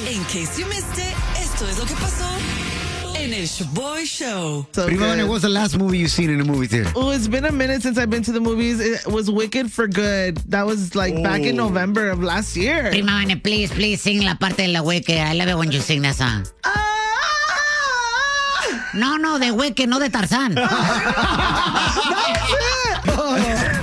In case you missed it, esto es lo que pasó en el Shaboy Show. Prima, what was the last movie you've seen in a movie theater? Oh, it's been a minute since I've been to the movies. It was Wicked for Good. That was back in November of last year. Prima, please sing la parte de la Wicked. I love it when you sing that song. No, de Wicked, no de Tarzán. That was it.